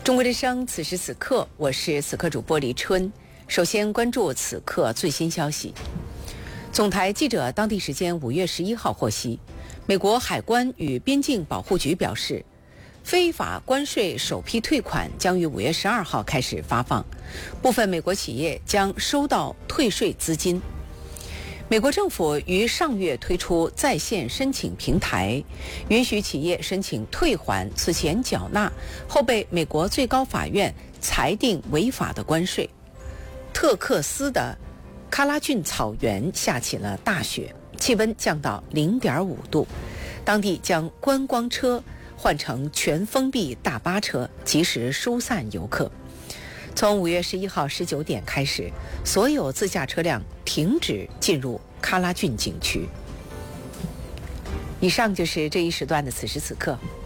中国之声，此时此刻，我是此刻主播黎春。首先关注此刻最新消息。总台记者当地时间5月11号获悉，美国海关与边境保护局表示，非法关税首批退款将于5月12号开始发放，部分美国企业将收到退税资金。美国政府于上月推出在线申请平台，允许企业申请退还此前缴纳后被美国最高法院裁定违法的关税。特克斯的喀拉峻草原下起了大雪，气温降到0.5度，当地将观光车换成全封闭大巴车，及时疏散游客。从5月11号19点开始，所有自驾车辆停止进入喀拉峻景区。以上就是这一时段的此时此刻，